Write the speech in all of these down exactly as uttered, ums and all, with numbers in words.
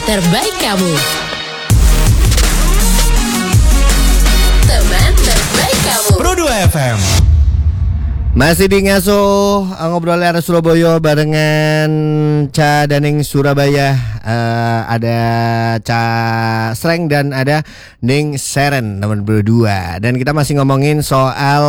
terbaik kamu. Teman terbaik kamu. Pro dua F M. Masih di Ngaso ngobrol arah Surabaya barengan Ca Daning Surabaya. uh, Ada Ca Sreng dan ada Ning Seren teman berdua. Dan kita masih ngomongin soal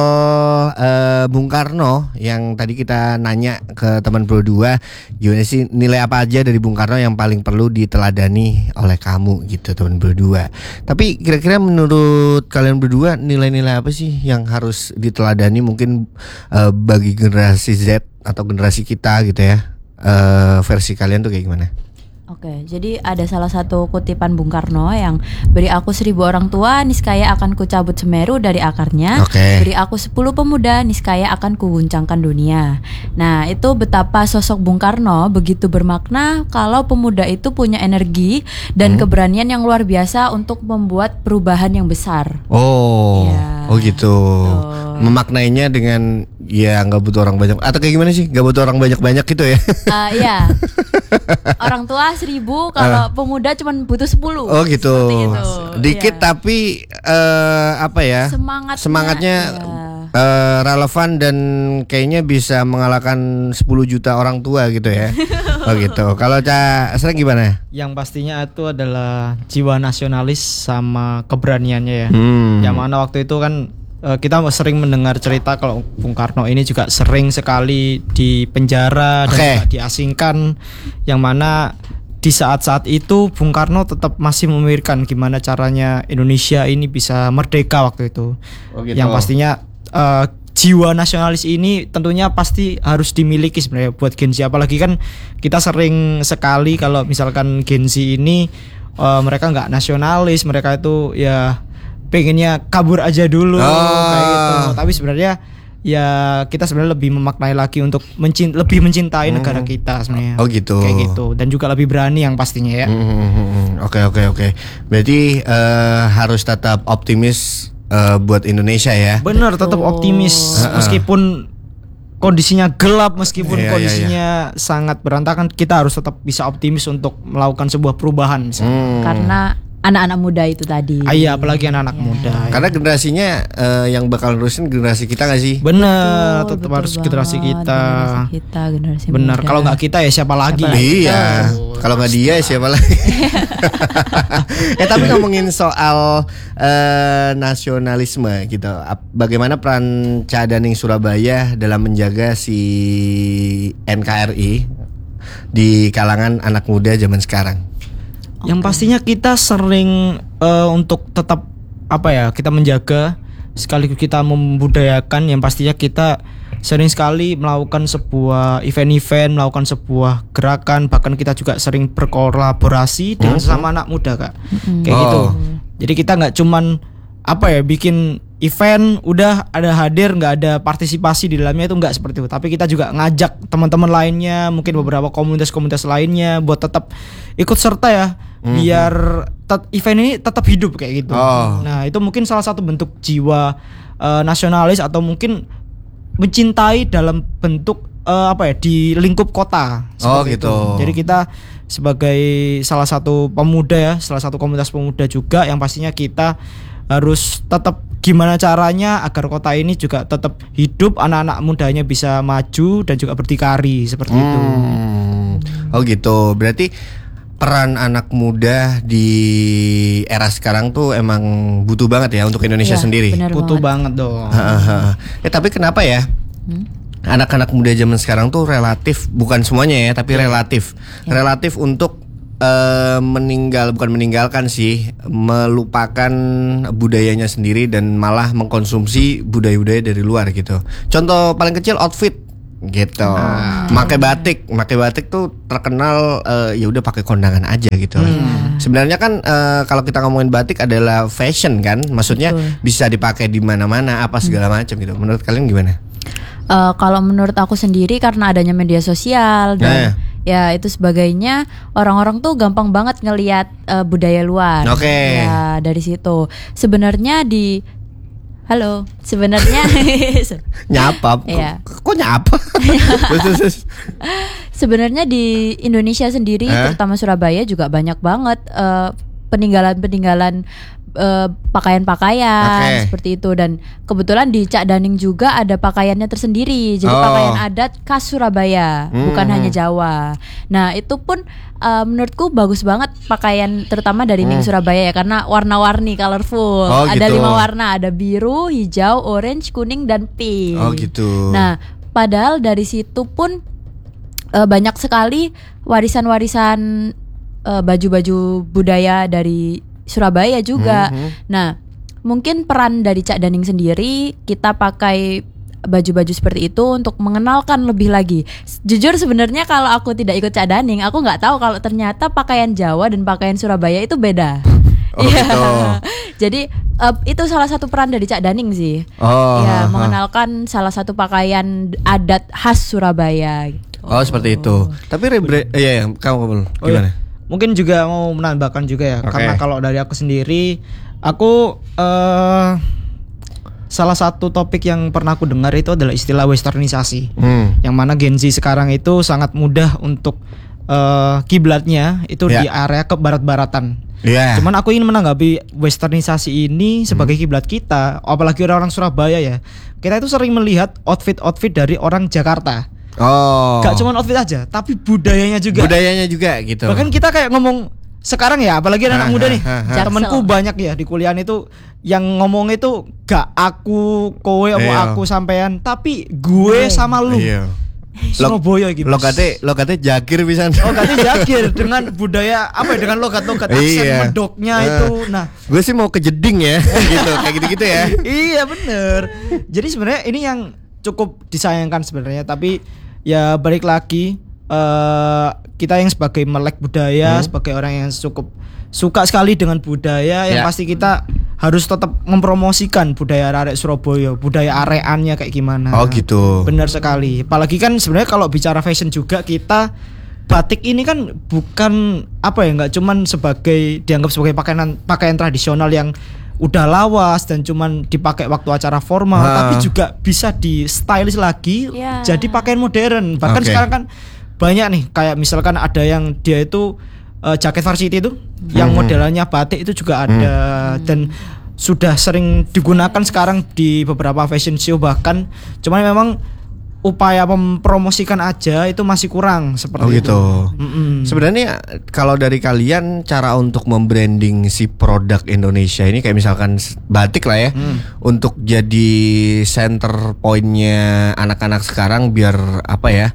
uh, Bung Karno. Yang tadi kita nanya ke teman berdua, gimana sih nilai apa aja dari Bung Karno yang paling perlu diteladani oleh kamu gitu teman berdua. Tapi kira-kira menurut kalian berdua nilai-nilai apa sih yang harus diteladani mungkin uh, bagi generasi Z atau generasi kita gitu ya, uh, versi kalian tuh kayak gimana? Oke, jadi ada salah satu kutipan Bung Karno yang beri aku seribu orang tua, niscaya akan kucabut Semeru dari akarnya. Oke. Beri aku sepuluh pemuda, niscaya akan kuguncangkan dunia. Nah, itu betapa sosok Bung Karno begitu bermakna kalau pemuda itu punya energi dan hmm. keberanian yang luar biasa untuk membuat perubahan yang besar. Oh, ya, oh gitu. Tuh. Memaknainya dengan ya nggak butuh orang banyak atau kayak gimana sih? Nggak butuh orang banyak-banyak gitu ya? Uh, iya. Orang tua seribu, kalau uh. pemuda cuma butuh sepuluh. Oh gitu. Dikit ya. Tapi uh, apa ya? Semangatnya, semangatnya ya. uh, relevan dan kayaknya bisa mengalahkan sepuluh juta orang tua gitu ya. Oh gitu. Kalau Ca Sreng gimana? Yang pastinya itu adalah jiwa nasionalis sama keberaniannya ya. Hmm. Yang mana waktu itu kan kita sering mendengar cerita kalau Bung Karno ini juga sering sekali di penjara dan okay. juga diasingkan, yang mana di saat-saat itu Bung Karno tetap masih memikirkan gimana caranya Indonesia ini bisa merdeka waktu itu. Oh gitu. Yang pastinya uh, jiwa nasionalis ini tentunya pasti harus dimiliki sebenarnya buat Gen Z, apalagi kan kita sering sekali kalau misalkan Gen Z ini uh, mereka nggak nasionalis, mereka itu ya pengennya kabur aja dulu oh. kayak gitu. Tapi sebenarnya ya kita sebenarnya lebih memaknai lagi untuk mencint- lebih mencintai hmm. negara kita sebenarnya. Oh gitu. Kayak gitu. Dan juga lebih berani yang pastinya ya. Oke oke oke. Berarti uh, harus tetap optimis uh, buat Indonesia ya. Benar, tetap oh. optimis meskipun kondisinya gelap, meskipun iya, kondisinya iya, iya. sangat berantakan, kita harus tetap bisa optimis untuk melakukan sebuah perubahan hmm. Karena anak-anak muda itu tadi. Ah, iya, apalagi anak-anak ya. muda. Karena generasinya uh, yang bakal nerusin generasi kita nggak sih? Bener, betul, tetap harus generasi kita. Generasi kita, generasi Bener, kalau nggak kita ya siapa lagi? Siapa lagi? Iya, kalau nggak dia ya siapa lagi? Eh tapi ngomongin soal uh, nasionalisme gitu, bagaimana peran Ca Daning Surabaya dalam menjaga si N K R I di kalangan anak muda zaman sekarang? Yang pastinya kita sering uh, untuk tetap apa ya, kita menjaga sekaligus kita membudayakan. Yang pastinya kita sering sekali melakukan sebuah event-event, melakukan sebuah gerakan, bahkan kita juga sering berkolaborasi dengan sesama anak muda kak. Mm-hmm. Kayak oh. gitu. Jadi kita nggak cuman apa ya bikin event udah ada hadir nggak ada partisipasi di dalamnya, itu nggak seperti itu. Tapi kita juga ngajak teman-teman lainnya, mungkin beberapa komunitas-komunitas lainnya buat tetap ikut serta ya. Mm-hmm. Biar tet- event ini tetap hidup kayak gitu. Oh. Nah itu mungkin salah satu bentuk jiwa uh, nasionalis atau mungkin mencintai dalam bentuk uh, apa ya di lingkup kota. Oh gitu. Itu. Jadi kita sebagai salah satu pemuda ya, salah satu komunitas pemuda juga yang pastinya kita harus tetap gimana caranya agar kota ini juga tetap hidup, anak-anak mudanya bisa maju dan juga berdikari seperti hmm. itu. Oh gitu. Berarti peran anak muda di era sekarang tuh emang butuh banget ya untuk Indonesia ya, sendiri. Butuh banget, banget dong. Eh tapi kenapa ya? Hmm? Anak-anak muda zaman sekarang tuh relatif, bukan semuanya ya, tapi relatif, ya. relatif untuk uh, meninggal, bukan meninggalkan sih, melupakan budayanya sendiri dan malah mengkonsumsi budaya-budaya dari luar gitu. Contoh paling kecil outfit. Gitu, ah. Makai batik, makai batik tuh terkenal uh, ya udah pakai kondangan aja gitu. Hmm. Sebenarnya kan uh, kalau kita ngomongin batik adalah fashion kan, maksudnya betul. Bisa dipakai di mana-mana apa segala macam gitu. Menurut kalian gimana? Uh, kalau menurut aku sendiri karena adanya media sosial dan nah. ya itu sebagainya, orang-orang tuh gampang banget ngelihat uh, budaya luar. Oke. Okay. Ya dari situ. Sebenarnya di Halo, sebenarnya nyapa, ya. kok, kok nyapa? sebenarnya di Indonesia sendiri, Eh? terutama Surabaya juga banyak banget eh, peninggalan-peninggalan eh, pakaian-pakaian Oke. seperti itu, dan kebetulan di Cak Daning juga ada pakaiannya tersendiri. Jadi Oh. pakaian adat khas Surabaya, Hmm. bukan hanya Jawa. Nah, itu pun eh, menurutku bagus banget pakaian terutama dari Ning Surabaya ya, karena warna-warni, colorful. Hmm. Oh, Ada gitu. lima warna, ada biru, hijau, orange, kuning, dan pink. Oh gitu. Nah, padahal dari situ pun eh, banyak sekali warisan-warisan eh, baju-baju budaya dari Surabaya juga. Nah, mungkin peran dari Cak Daning sendiri, kita pakai baju-baju seperti itu untuk mengenalkan lebih lagi. S- Jujur sebenarnya kalau aku tidak ikut Cak Daning, aku nggak tahu kalau ternyata pakaian Jawa dan pakaian Surabaya itu beda. Oh, Iya. gitu. Jadi eh, itu salah satu peran dari Cak Daning sih. Oh, Ya, ha, ha. mengenalkan salah satu pakaian adat khas Surabaya. Gitu. Oh seperti itu. Tapi rebre, iya, iya, kamu kamu Oh, iya. gimana? Mungkin juga mau menambahkan juga ya, Oke. karena kalau dari aku sendiri, aku eh salah satu topik yang pernah aku dengar itu adalah istilah westernisasi, Hmm. yang mana Gen Z sekarang itu sangat mudah untuk eh, kiblatnya itu Ya. di area ke barat-baratan. Iya. Cuman aku ingin menanggapi westernisasi ini sebagai Hmm. kiblat kita, apalagi orang-orang Surabaya ya. Kita itu sering melihat outfit-outfit dari orang Jakarta. Oh. Gak cuma outfit aja, tapi budayanya juga. Budayanya juga gitu. Bahkan kita kayak ngomong sekarang ya, apalagi anak Ha, muda ha, nih. ha, ha. Jaksel. Temenku banyak ya di kuliah itu yang ngomong itu gak aku, kowe, apa Iya. aku sampean, tapi gue sama lu. Iya. Surabaya gitu. Lo kate lo kate jakir bisa. Oh, katanya Jakir dengan budaya apa ya, dengan logat-logat aksen Iya. medoknya Eh. itu. Nah, Gue sih mau ke jeding ya, gitu kayak gitu-gitu ya. iya bener. Jadi sebenarnya ini yang cukup disayangkan sebenarnya, tapi ya balik lagi eh kita yang sebagai melek budaya, Hmm. sebagai orang yang cukup suka sekali dengan budaya, yang Ya. pasti kita harus tetap mempromosikan budaya arek Surabaya, budaya areannya kayak gimana. Oh gitu. Benar sekali. Apalagi kan sebenarnya kalau bicara fashion juga, kita batik ini kan bukan apa ya, nggak cuman sebagai dianggap sebagai pakaian pakaian tradisional yang udah lawas dan cuman dipakai waktu acara formal, Ha. tapi juga bisa di stylish lagi Ya. jadi pakaian modern. Bahkan Oke. sekarang kan banyak nih, kayak misalkan ada yang dia itu eh, jaket varsity itu yang Hmm. modelannya batik itu juga ada, dan sudah sering digunakan sekarang di beberapa fashion show bahkan. Cuman memang upaya mempromosikan aja itu masih kurang seperti Oh itu. gitu. Mm-mm. Sebenarnya kalau dari kalian cara untuk membranding si produk Indonesia ini kayak misalkan s- batik lah ya, untuk jadi center pointnya anak-anak sekarang biar apa ya,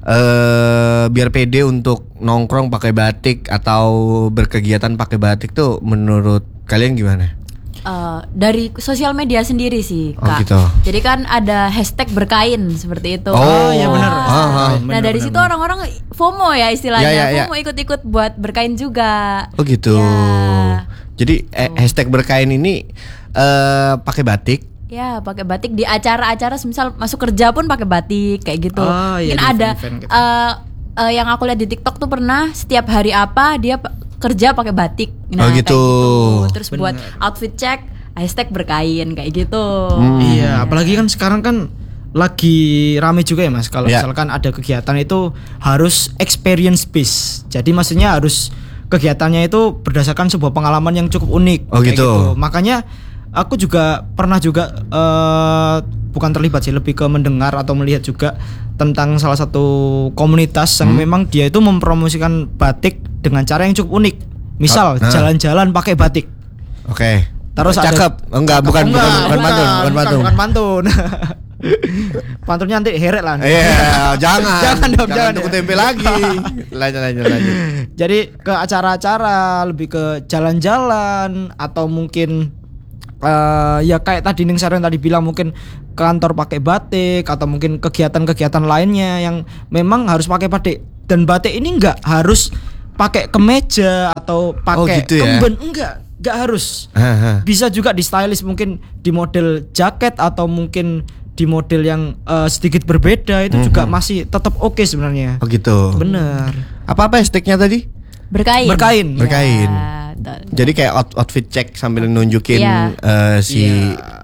eh biar pede untuk nongkrong pakai batik atau berkegiatan pakai batik tuh menurut kalian gimana? Eh, dari sosial media sendiri sih, Oh, Kak. gitu. Jadi kan ada hashtag berkain seperti itu. Oh, iya benar. Ah, ah. Nah, Benar, dari benar, situ benar. orang-orang FOMO ya istilahnya, Ya, ya, ya. FOMO ikut-ikut buat berkain juga. Oh gitu. Ya. Jadi eh, hashtag berkain ini eh pakai batik. Ya, pakai batik di acara-acara, misal masuk kerja pun pakai batik kayak gitu. Oh, iya, Mungkin di ada event-event gitu. eh, eh, yang aku lihat di TikTok tuh pernah setiap hari apa dia pa- kerja pakai batik. Oh, kayak gitu. Terus buat outfit check hashtag berkain kayak gitu. Hmm. Iya, apalagi kan sekarang kan lagi rame juga ya Mas, kalau Ya. misalkan ada kegiatan itu harus experience based. Jadi maksudnya harus kegiatannya itu berdasarkan sebuah pengalaman yang cukup unik. Oh, kayak gitu. Makanya aku juga pernah juga eh, bukan terlibat sih, lebih ke mendengar atau melihat juga tentang salah satu komunitas yang Hmm. memang dia itu mempromosikan batik dengan cara yang cukup unik. Misal Nah. jalan-jalan pakai batik. Oke. Terus ada- cakep. Enggak, Cakep. bukan, Enggak, bukan, bukan pantun, bukan pantun. bukan pantun. Pantunnya nanti heret lah. Iya, jangan. Jangan dong, jangan tunggu ya. tempe lagi. Lanjut, lanjut, lanjut. Jadi ke acara-acara, lebih ke jalan-jalan, atau mungkin eh, ya kayak tadi Ning Saryo yang tadi bilang, mungkin kantor pakai batik, atau mungkin kegiatan-kegiatan lainnya yang memang harus pakai batik. Dan batik ini enggak harus pakai kemeja atau pakai gitu ya? kemben, enggak, enggak harus. Haha. Bisa juga di stylish, mungkin di model jaket atau mungkin di model yang eh, sedikit berbeda, itu juga masih tetap oke sebenarnya. Oh gitu. Bener. Apa-apa hashtagnya tadi? Berkain. Berkain. Berkain. Ya, betul. Jadi kayak out- outfit check sambil nunjukin Iya. eh, si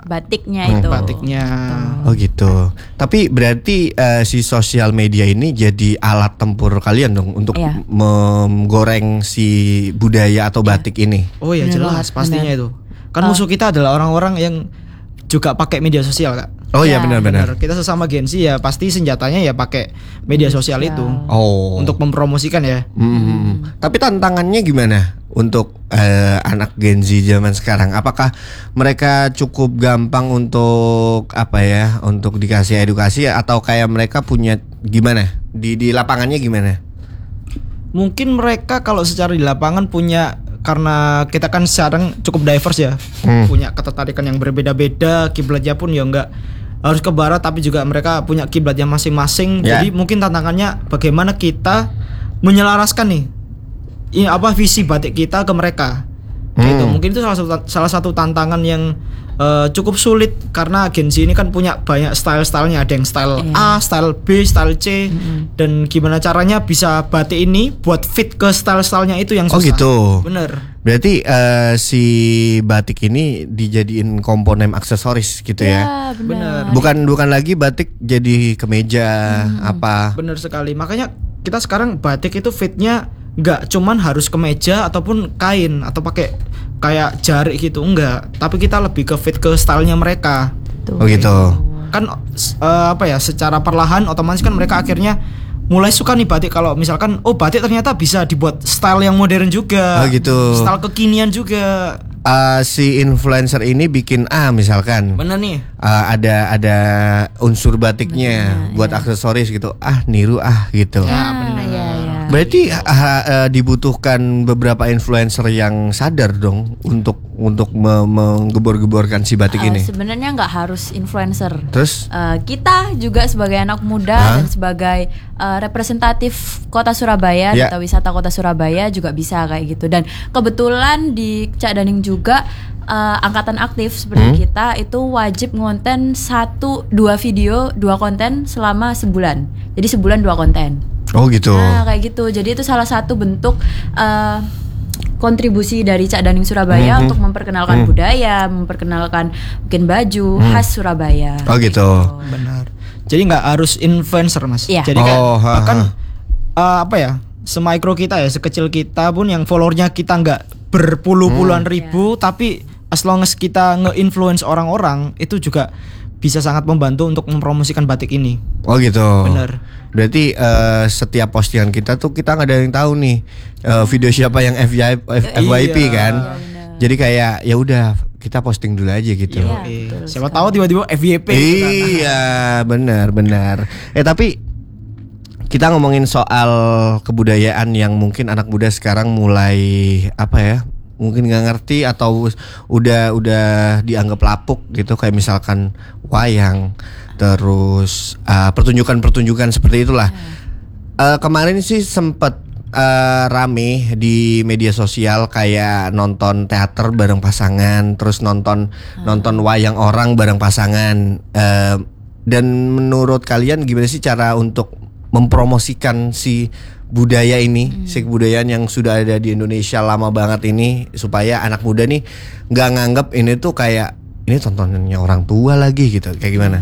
batiknya Hmm, itu. batiknya. Oh gitu. Tapi berarti eh, si sosial media ini jadi alat tempur kalian dong untuk Iya. menggoreng si budaya atau batik ini. Oh ya Bener jelas banget, pastinya bener. itu. Kan musuh kita adalah orang-orang yang juga pakai media sosial, Kak. Oh iya Ya, benar-benar. Kita sesama Gen Z ya pasti senjatanya ya pakai media sosial itu Oh. untuk mempromosikan ya. Hmm. Tapi tantangannya gimana untuk eh, anak Gen Z zaman sekarang? Apakah mereka cukup gampang untuk apa ya? Untuk dikasih edukasi atau kayak mereka punya gimana? Di di lapangannya gimana? Mungkin mereka kalau secara di lapangan punya, karena kita kan sekarang cukup diverse ya, Hmm. punya ketertarikan yang berbeda-beda, kiblatnya pun ya enggak harus ke barat, tapi juga mereka punya kiblatnya masing-masing. Ya. Jadi mungkin tantangannya bagaimana kita menyelaraskan nih ini apa visi batik kita ke mereka. Gitu. Hmm. Mungkin itu salah satu salah satu tantangan yang eh, cukup sulit, karena Gen Z ini kan punya banyak style-stylenya, ada yang style A, style B, style C, dan gimana caranya bisa batik ini buat fit ke style-stylenya itu yang Oh susah. gitu. Bener. Berarti eh, si batik ini dijadiin komponen aksesoris gitu ya. Ya, benar. Bukan bukan lagi batik jadi kemeja apa. Bener sekali. Makanya kita sekarang batik itu fitnya nggak cuman harus kemeja ataupun kain atau pakai kayak jarik gitu, enggak. Tapi kita lebih ke fit ke stylenya mereka. Oh gitu. Kan eh, apa ya, secara perlahan otomatis kan mereka akhirnya mulai suka nih batik. Kalau misalkan oh batik ternyata bisa dibuat style yang modern juga. Oh gitu. Style kekinian juga. Eh, si influencer ini bikin A misalkan. Bener nih. Eh, ada ada unsur batiknya buat aksesoris gitu. Ah, niru ah gitu. Ya, Ah, bener. ya, ya. Berarti ah, eh, dibutuhkan beberapa influencer yang sadar dong untuk untuk me- menggebor-geborkan si batik Eh, ini. Sebenarnya nggak harus influencer. Terus Eh, kita juga sebagai anak muda Hah? dan sebagai eh, representatif Kota Surabaya, Ya. Duta Wisata Kota Surabaya juga bisa kayak gitu. Dan kebetulan di Cak Daning juga eh, angkatan aktif seperti Hmm? kita itu wajib ngonten satu dua video dua konten selama sebulan. Jadi sebulan dua konten. oh gitu. Nah kayak gitu. Jadi itu salah satu bentuk eh, kontribusi dari Cak Daning Surabaya Mhm. untuk memperkenalkan budaya, memperkenalkan mungkin baju khas Surabaya. Oh gitu. Benar. Jadi nggak harus influencer, Mas. Iya. Jadi kan Oh, ha, bahkan ha. eh, apa ya, semikro kita ya, sekecil kita pun yang followernya kita nggak berpuluh-puluhan Hmm. ribu, tapi as long as kita nge-influence orang-orang, itu juga bisa sangat membantu untuk mempromosikan batik ini. Oh gitu. Bener. Berarti eh, setiap postingan kita tuh kita nggak ada yang tahu nih eh, video siapa yang F Y P, F- F Y P Iya. kan. Jadi kayak ya udah kita posting dulu aja gitu. Iya, Eh, betul siapa tahu tiba-tiba F Y P. gitu kan. Iya, benar, benar. Eh tapi kita ngomongin soal kebudayaan yang mungkin anak muda sekarang mulai apa ya? Mungkin nggak ngerti atau udah udah dianggap lapuk gitu, kayak misalkan wayang, terus uh, pertunjukan-pertunjukan seperti itulah. Uh, kemarin sih sempet uh, rame di media sosial kayak nonton teater bareng pasangan, terus nonton nonton wayang orang bareng pasangan. Uh, dan menurut kalian gimana sih cara untuk mempromosikan si budaya ini, si kebudayaan yang sudah ada di Indonesia lama banget ini, supaya anak muda nih nggak nganggap ini tuh kayak ini tontonannya orang tua lagi gitu, kayak gimana?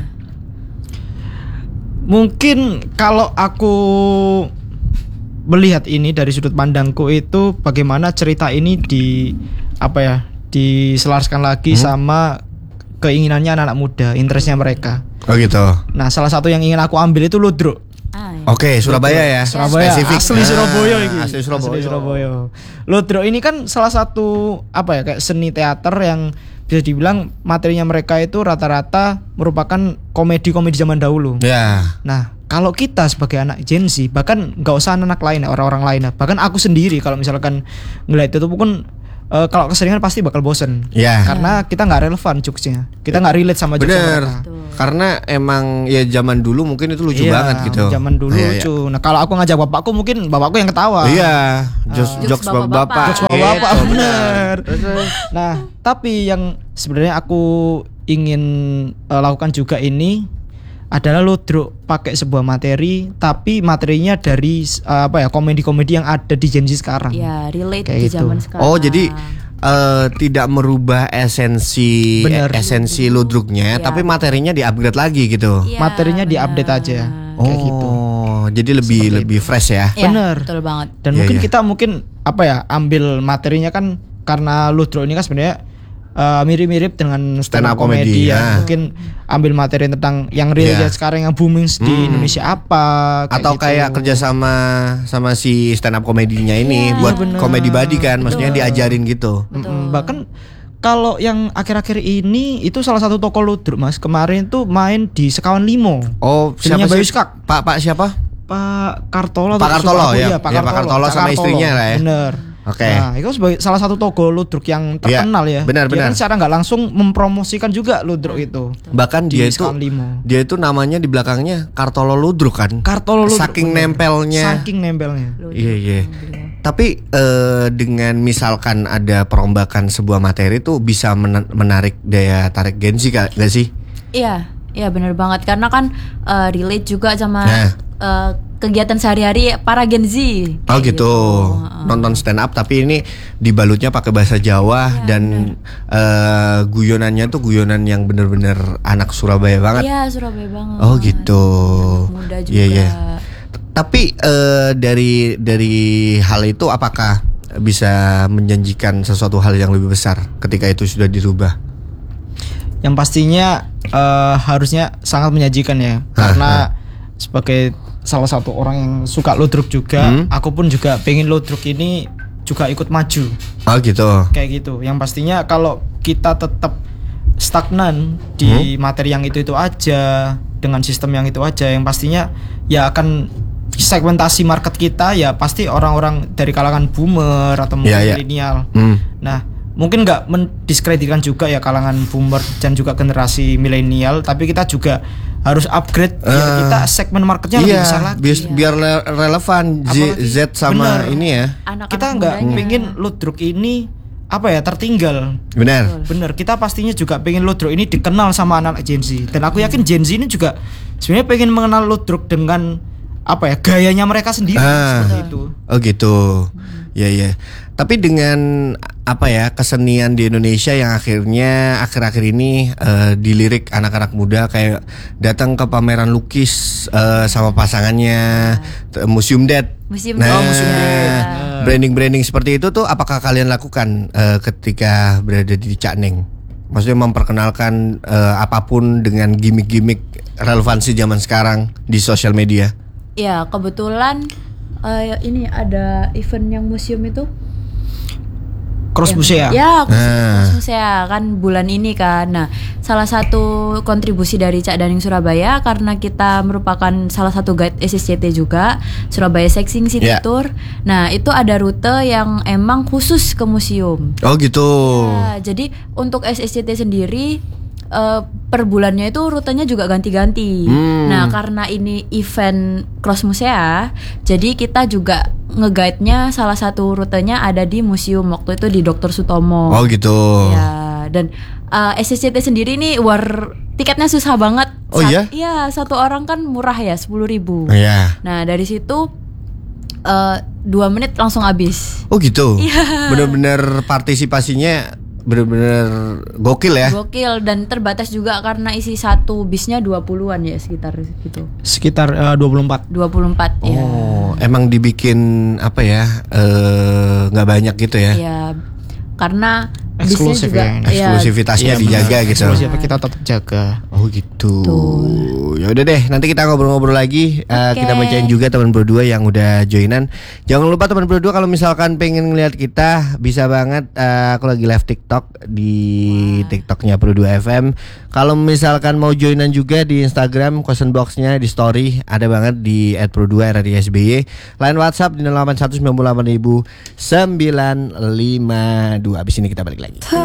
Mungkin kalau aku melihat ini dari sudut pandangku itu, bagaimana cerita ini di apa ya, diselaraskan lagi sama keinginannya anak-anak muda, interestnya mereka. Oh gitu. Nah, salah satu yang ingin aku ambil itu ludruk. Ah, ya. Oke, Surabaya ya. Surabaya, Spesifik. asli Ah, Surabaya ini. Asli Surabaya. Asli Surabaya. Ludruk ini kan salah satu apa ya, kayak seni teater yang bisa dibilang materinya mereka itu rata-rata merupakan komedi-komedi zaman dahulu. Ya. Nah, kalau kita sebagai anak Gen Z, bahkan nggak usah anak lain, orang-orang lain, bahkan aku sendiri kalau misalkan ngeliat itu pun eh, kalau keseringan pasti bakal bosen. Ya. Karena kita nggak relevan jokesnya, kita nggak relate sama jokesnya Bener. mereka. Karena emang ya zaman dulu mungkin itu lucu Iya, banget gitu. Zaman dulu Iya, iya. lucu. Nah, kalau aku ngajak bapakku, mungkin bapakku yang ketawa. Iya, jokes, Jokes jokes bapak-bapak. bapak-bapak. Jokes bapak-bapak, Gitu, bener. Terus, terus. Nah, tapi yang sebenarnya aku ingin eh, lakukan juga ini adalah ludruk pakai sebuah materi, tapi materinya dari eh, apa ya, komedi-komedi yang ada di Gen Z sekarang. Ya, relate Kayak di gitu. zaman sekarang. Oh, jadi eh, tidak merubah esensi Bener. esensi ludruknya, Iya. tapi materinya di-upgrade lagi gitu. Iya, Materinya benar. di-update aja. Oh, Kayak gitu. jadi lebih Seperti lebih fresh ya. Iya, Bener. betul banget. Dan Iya, mungkin iya. kita mungkin apa ya ambil materinya kan karena Ludro ini kan sebenarnya uh, mirip-mirip dengan Stand up stand up comedy comedy, ya. ya. Mungkin ambil materi tentang yang real Iya. ya sekarang yang booming di Hmm. Indonesia apa Atau gitu. kayak kerjasama sama si stand up komedinya ini Iya, buat bener. komedi buddy kan, maksudnya Betul. diajarin gitu. Mm-mm. Bahkan kalau yang akhir-akhir ini itu salah satu toko Ludro Mas kemarin tuh main di Sekawan Limo. Oh, Filmnya siapa Bayu sih? Skak. Pak Pak siapa? Pak Kartolo Pak atau Kartolo, Suparto, ya. iya, Pak Ya, Pak Kartolo, Kartolo Cak sama istrinya lah ya. Bener. Oke. Nah, itu sebagai salah satu toko ludruk yang terkenal ya. benar, Dia benar. kan secara nggak langsung mempromosikan juga ludruk itu. Bahkan Di dia itu Sekawan Limo. dia itu namanya di belakangnya Kartolo Ludruk kan. Kartolo ludruk. Saking bener. nempelnya. Saking nempelnya. Iya iya. Tapi eh, dengan misalkan ada perombakan sebuah materi tuh bisa men- menarik daya tarik Gen Z gak, gak sih? Iya, iya benar banget karena kan eh, relate juga sama Nah. eh, kegiatan sehari-hari para Gen Z. Oh Kayak gitu. Nonton stand up tapi ini dibalutnya pakai bahasa Jawa dan eh, guyonannya tuh guyonan yang bener-bener anak Surabaya banget. Iya, Surabaya banget. Oh gitu. Muda juga. Iya iya. Tapi eh, dari dari hal itu apakah bisa menjanjikan sesuatu hal yang lebih besar ketika itu sudah dirubah? Yang pastinya eh, harusnya sangat menyajikan ya. Karena sebagai salah satu orang yang suka ludruk juga, Hmm. aku pun juga pengen ludruk ini juga ikut maju. Oh gitu. Kayak gitu. Yang pastinya kalau kita tetap stagnan di Hmm. materi yang itu-itu aja dengan sistem yang itu aja, yang pastinya ya akan segmentasi market kita ya pasti orang-orang dari kalangan boomer atau mungkin Iya, iya. milenial. Hmm. Nah, mungkin nggak mendiskreditkan juga ya kalangan boomer dan juga generasi milenial, tapi kita juga harus upgrade biar Eh, kita segmen marketnya lebih Iya, besar lagi. biar, biar le- relevan Z, Apalagi- Z sama bener. ini ya. Anak-anak Kita nggak mudanya. pengen ludruk ini apa ya tertinggal. Benar. Bener, kita pastinya juga pengen ludruk ini dikenal sama anak Gen Z. Dan aku yakin Gen Z ini juga sebenarnya pengen mengenal ludruk dengan apa ya gayanya mereka sendiri Ah. seperti itu. Oh gitu. Ya ya. Tapi dengan apa ya kesenian di Indonesia yang akhirnya akhir-akhir ini eh, dilirik anak-anak muda kayak datang ke pameran lukis eh, sama pasangannya, t- Museum Dad. Museum Nah, Oh, Museum Dad. branding-branding seperti itu tuh apakah kalian lakukan eh, ketika berada di Cak Neng? Maksudnya memperkenalkan eh, apapun dengan gimmick-gimmick relevansi zaman sekarang di sosial media. Ya, kebetulan eh, ini ada event yang museum itu. Cross Musea. Ya, Ah. Cross Musea kan bulan ini kan. Nah, salah satu kontribusi dari Cak Daning Surabaya karena kita merupakan salah satu guide S S C T juga, Surabaya Sightseeing City Ya. Tour. Nah, itu ada rute yang emang khusus ke museum. Oh gitu. Ya, jadi untuk S S C T sendiri eh, per bulannya itu rutenya juga ganti-ganti. Hmm. Nah, karena ini event Cross Musea, jadi kita juga nge-guide-nya salah satu rutenya ada di museum waktu itu di Doktor Sutomo. Oh gitu. Ya, dan eh, S S C T sendiri nih war tiketnya susah banget. Oh Sat- iya? Iya, satu orang kan murah ya sepuluh ribu. Iya. Nah, dari situ eh, dua menit langsung habis. Oh gitu. Iya. Bener-bener partisipasinya bener-bener gokil ya. Gokil dan terbatas juga karena isi satu bisnya dua puluhan ya sekitar gitu. Sekitar eh, dua puluh empat. dua puluh empat ya. Oh, emang dibikin apa ya? eh, nggak banyak gitu ya. Ya. Karena bisnya Eksklusif juga ya, ya, Eksklusivitasnya Iya, dijaga benar. gitu. Eksklusif kita tetap jaga. Oh gitu. Betul. Ya udah deh, nanti kita ngobrol-ngobrol lagi. Eh, Oke. kita bacain juga teman berdua yang udah joinan. Jangan lupa teman berdua kalau misalkan pengen ngeliat kita bisa banget. eh, aku lagi live TikTok di TikToknya Berdua F M. Kalau misalkan mau joinan juga di Instagram, question boxnya di story ada banget di et berdua R R I S B Y. Line WhatsApp di nol delapan satu sembilan delapan nol nol sembilan lima dua. Abis ini kita balik lagi.